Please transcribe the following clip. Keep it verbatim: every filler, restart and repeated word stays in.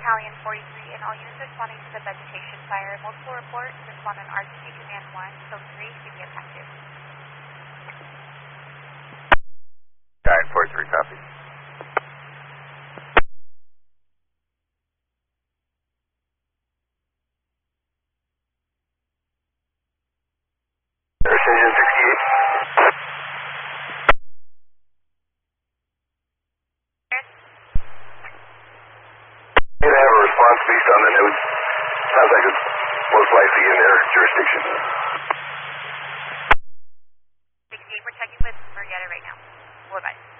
Battalion forty-three, and all units responding to the vegetation fire. Multiple reports, respond on R T C Command one, Code three, should be effective. Battalion forty-three, copy. Precision sixty-eight. You have a response based on the notes. Sounds like it's most likely in their jurisdiction. sixty-eight, we're checking with Marietta right now. We'll advise.